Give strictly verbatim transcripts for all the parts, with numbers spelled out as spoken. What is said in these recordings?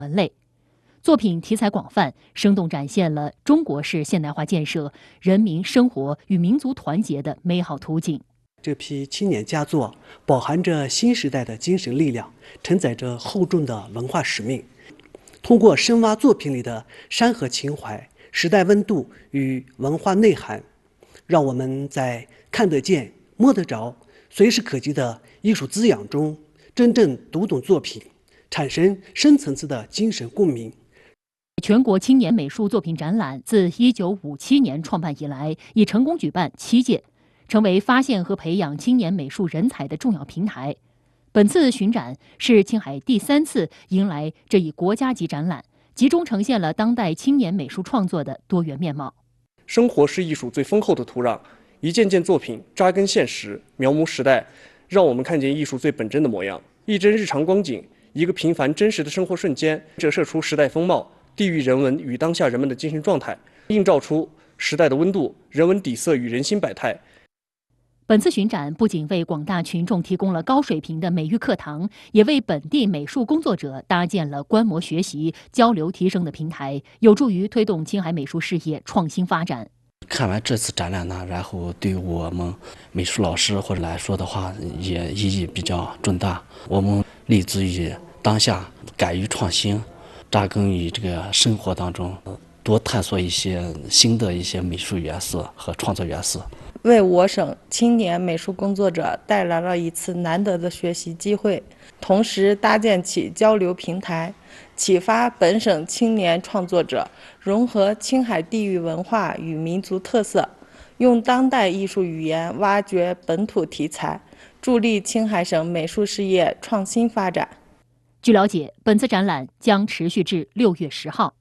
门类。作品题材广泛，生动展现了中国式现代化建设、人民生活与民族团结的美好图景。 这批青年佳作饱含着新时代的精神力量，承载着厚重的文化使命。通过深挖作品里的山河情怀、时代温度与文化内涵，让我们在看得见、摸得着、随时可及的艺术滋养中，真正读懂作品，产生深层次的精神共鸣。 全国青年美术作品展览自一九五七年创办以来，已成功举办七届，成为发现和培养青年美术人才的重要平台。本次巡展是青海第三次迎来这一国家级展览，集中呈现了当代青年美术创作的多元面貌。 生活是艺术最丰厚的土壤，一件件作品扎根现实，描摹时代，让我们看见艺术最本真的模样。一帧日常光景，一个平凡真实的生活瞬间，折射出时代风貌、地域人文与当下人们的精神状态，映照出时代的温度、人文底色与人心百态。 本次巡展不仅为广大群众提供了高水平的美育课堂，也为本地美术工作者搭建了观摩学习、交流提升的平台，有助于推动青海美术事业创新发展。 看完这次展览呢，然后对我们美术老师或者来说的话，也意义比较重大。我们立足于当下，敢于创新，扎根于这个生活当中，多探索一些新的一些美术元素和创作元素， 为我省青年美术工作者带来了一次难得的学习机会，同时搭建起交流平台，启发本省青年创作者融合青海地域文化与民族特色，用当代艺术语言挖掘本土题材，助力青海省美术事业创新发展。 据了解，本次展览将持续至六月十号。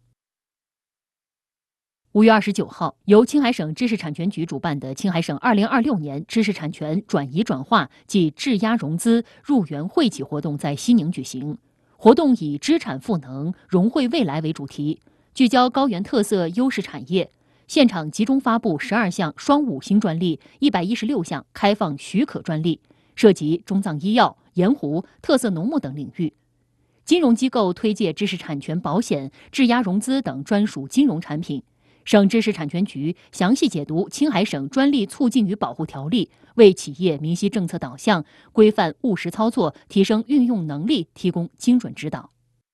五月二十九号，由青海省知识产权局主办的青海省二零二六年知识产权转移转化暨质押融资入园惠企活动在西宁举行。活动以知产赋能、融汇未来为主题，聚焦高原特色优势产业。现场集中发布十二项双五星专利、一百一十六项开放许可专利，涉及中藏医药、盐湖、特色农牧等领域。金融机构推介知识产权保险、质押融资等专属金融产品。省知识产权局详细解读青海省专利促进与保护条例，为企业明晰政策导向、规范务实操作、提升运用能力提供精准指导。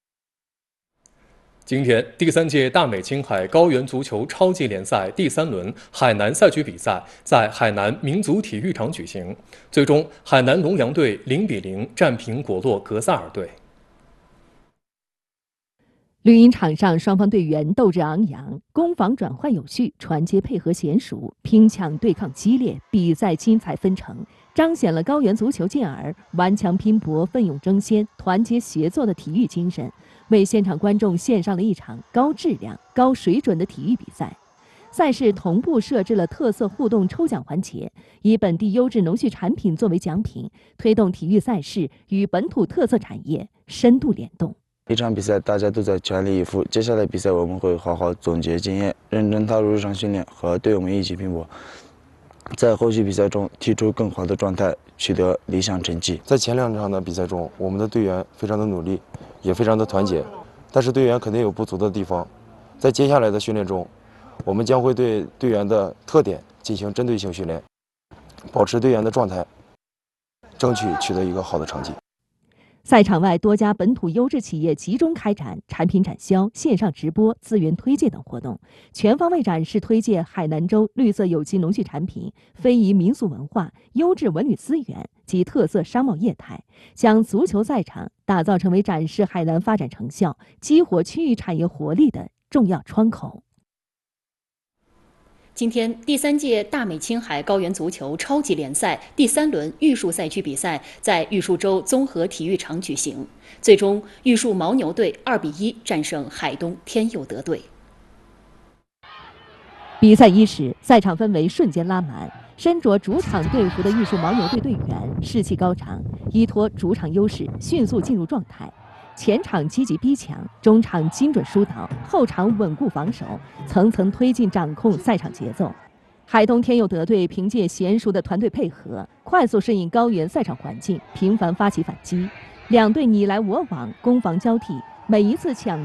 今天，第三届大美青海高原足球超级联赛第三轮海南赛区比赛在海南民族体育场举行，最终海南龙阳队零比零战平果洛格萨尔队。 绿茵场上，双方队员斗志昂扬，攻防转换有序，传接配合娴熟，拼抢对抗激烈，比赛精彩纷呈，彰显了高原足球健儿顽强拼搏、奋勇争先、团结协作的体育精神，为现场观众献上了一场高质量、高水准的体育比赛。赛事同步设置了特色互动抽奖环节，以本地优质农畜产品作为奖品，推动体育赛事与本土特色产业深度联动。 一场比赛大家都在全力以赴，接下来比赛我们会好好总结经验，认真踏入日常训练，和队友们一起拼搏，在后续比赛中踢出更好的状态，取得理想成绩。 在前两场的比赛中，我们的队员非常的努力，也非常的团结，但是队员肯定有不足的地方。在接下来的训练中，我们将会对队员的特点进行针对性训练，保持队员的状态，争取取得一个好的成绩。 赛场外，多家本土优质企业集中开展产品展销、线上直播、资源推介等活动，全方位展示推介海南州绿色有机农畜产品、非遗民俗文化、优质文旅资源及特色商贸业态，将足球赛场打造成为展示海南发展成效、激活区域产业活力的重要窗口。 今天，第三届大美青海高原足球超级联赛第三轮玉树赛区比赛在玉树州综合体育场举行，最终玉树牦牛队二比一战胜海东天佑德队。 比赛伊始，赛场氛围瞬间拉满，身着主场队服的玉树牦牛队队员士气高涨，依托主场优势迅速进入状态。前场积极逼抢，中场精准疏导，后场稳固防守，层层推进掌控赛场节奏。海东天佑德队凭借娴熟的团队配合，快速适应高原赛场环境，频繁发起反击。两队你来我往，攻防交替， 每一次抢